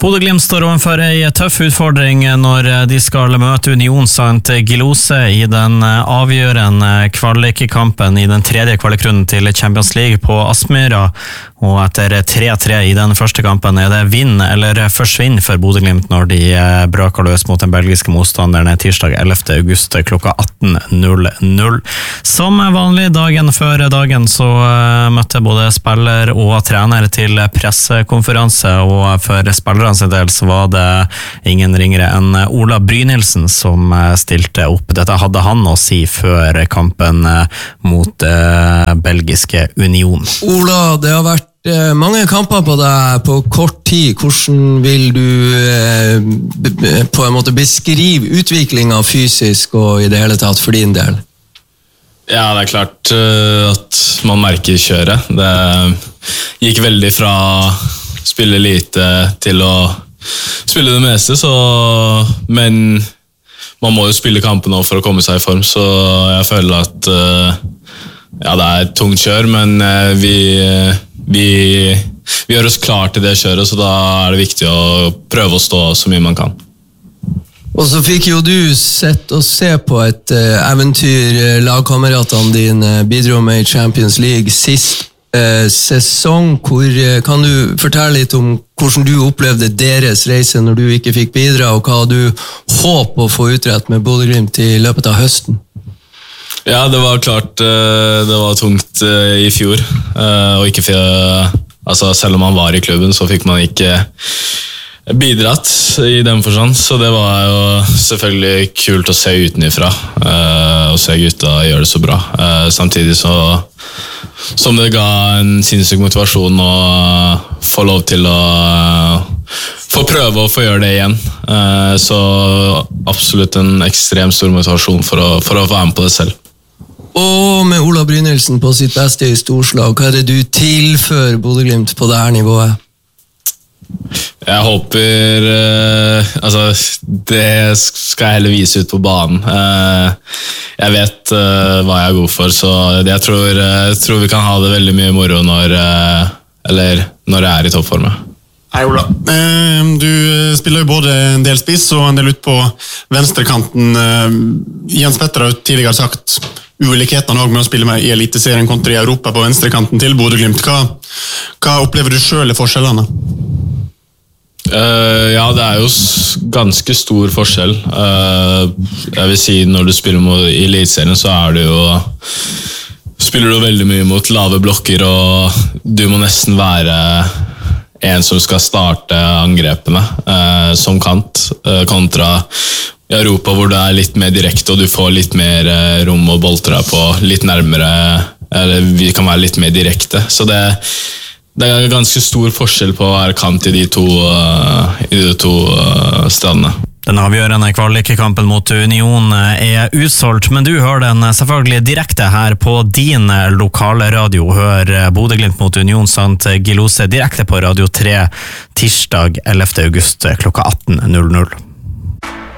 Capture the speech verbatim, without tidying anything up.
Bodø-Glimt står overfor en tøff utfordring når de skal møte Union Saint Gilloise i den avgjørende kvalikkampen i den tredje kvalikrunden til Champions League på Aspmyra. Og etter tre tre i den første kampen er det vinn eller forsvinn for Bodø-Glimt når de braker løs mot den belgiske motstanderne tirsdag ellevte august klokka atten null null. Som vanlig dagen før dagen så møtte både spiller og trener til pressekonferanse, og for spillerne sin del så var det ingen ringere enn Ola Brynildsen som stilte opp. Dette hadde han å si før kampen mot eh, belgiske Union. Ola, det har vært mange kamper på deg på kort tid. Hvordan vil du eh, på en måte beskrive utviklingen fysisk og i det hele tatt for din del? Ja, det er klart uh, at man merker kjøret. Det gikk veldig fra spille lite til å spille det meste, så, men man må jo spille kampen nå for å komme seg i form, så jeg føler at uh, ja, det er et tungt kjør, men uh, vi, vi, vi gjør oss klar til det kjøret, så da er det viktig å prøve å stå så mye man kan. Og så fikk jo du sett og se på et uh, eventyr lagkameratene dine bidro med i Champions League sist uh, sesong. Hvor, uh, kan du fortelle litt om hvordan du opplevde deres reise når du ikke fikk bidra, og hva du håper å få utrett med Bodø-Glimt i løpet av høsten? Ja, det var klart uh, det var tungt uh, i fjor, uh, og ikke for, uh, altså, selv om man var i klubben så fikk man ikke bidratt i den forstand, så det var jo selvfølgelig kult å se utenifra uh, og se gutta gjøre det så bra. Uh, samtidig så som det ga en sinnssyk motivasjon å få lov til å uh, få prøve å få gjøre det igjen. Uh, så absolutt en ekstremt stor motivasjon for å, for å være med på det selv. Og med Ola Brynildsen på sitt beste i storslag, hva er det du tilfører Bodø-Glimt på det her nivået? Jeg håper uh, altså, det skal jeg heller vise ut på banen. Uh, jeg vet uh, hva jeg er god for, så jeg tror, uh, jeg tror vi kan ha det veldig mye moro når, uh, eller, når jeg er i toppform. Hei Ola, uh, du spiller jo både en del spiss og en del ut på venstrekanten. Uh, Jens Petter har jo tidligere sagt ulikhetene også med å spille med i Eliteserien kontra i Europa på venstrekanten til Bodø-Glimt. Hva, hva opplever du selv i forskjellene? Uh, ja, det er jo ganske stor forskjell. Uh, jeg vil si når du spiller mot i Eliteserien så er det jo spiller du veldig mye mot lave blokker, og du må nesten være en som skal starte angrepene uh, som kant, uh, kontra i Europa hvor det er litt mer direkte og du får litt mer uh, rom og boltre deg på litt nærmere, eller vi kan være litt mer direkte, så det Det er ganske stor forskjell på å være kant i de to, uh, i de to uh, stedene. Den avgjørende kvalikkampen mot Union er utsolgt, men du hører den selvfølgelig direkte her på din lokale radio. Hør Bodø-Glimt mot Union Saint Gilloise direkte på Radio tre tirsdag ellevte august klokka atten null null.